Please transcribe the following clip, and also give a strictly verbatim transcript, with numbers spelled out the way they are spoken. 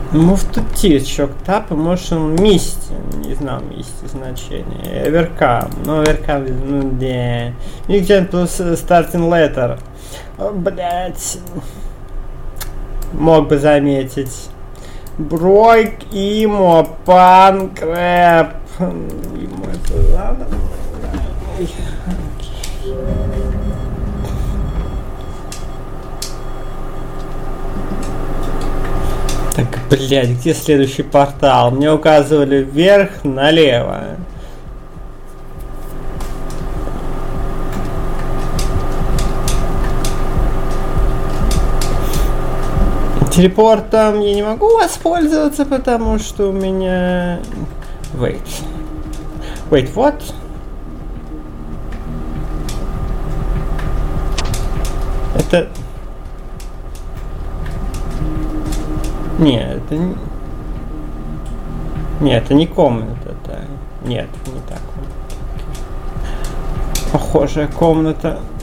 Move to T, shock tap, emotion мисти. Не знал мисти значения. Overcome. Ну, overcome, ну, да. Example плюс starting letter. Блять. Мог бы заметить. Бройк, имо, панк, рэп. Ему это надо. Так, блядь, где следующий портал? Мне указывали вверх, налево. Телепортом я не могу воспользоваться, потому что у меня... Wait. Wait, what? Это... Нет, это не... Нет, это не комната, это... Нет, это не так. Похожая комната.